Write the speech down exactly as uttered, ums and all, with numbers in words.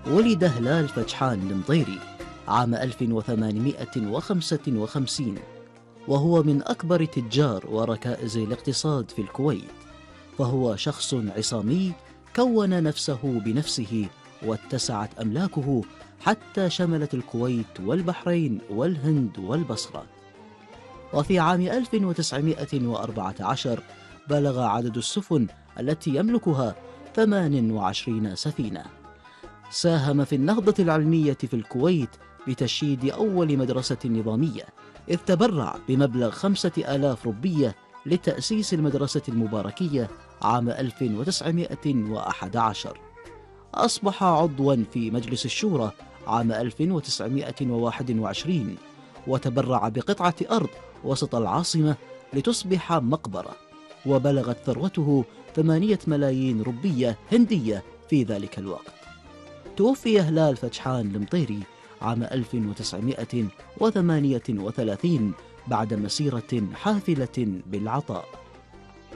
ولد هلال فجحان المطيري عام ألف وثمانمائة وخمسة وخمسين، وهو من أكبر تجار وركائز الاقتصاد في الكويت، فهو شخص عصامي كون نفسه بنفسه واتسعت أملاكه حتى شملت الكويت والبحرين والهند والبصرة. وفي عام ألف وتسعمائة وأربعة عشر بلغ عدد السفن التي يملكها ثمان وعشرين سفينة. ساهم في النهضة العلمية في الكويت بتشييد أول مدرسة نظامية، إذ تبرع بمبلغ خمسة آلاف روبية لتأسيس المدرسة المباركية عام ألف وتسعمائة وأحد عشر. أصبح عضوا في مجلس الشورى عام ألف وتسعمائة وواحد وعشرين، وتبرع بقطعة أرض وسط العاصمة لتصبح مقبرة، وبلغت ثروته ثمانية ملايين روبية هندية في ذلك الوقت. توفي هلال فجحان المطيري عام ألف وتسعمائة وثمانية وثلاثين بعد مسيرة حافلة بالعطاء.